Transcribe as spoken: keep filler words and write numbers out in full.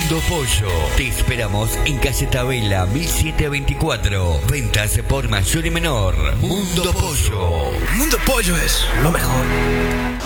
Mundo Pollo. Te esperamos en calle Tabela mil setecientos veinticuatro. Ventas por mayor y menor. Mundo Pollo. Mundo Pollo es lo mejor.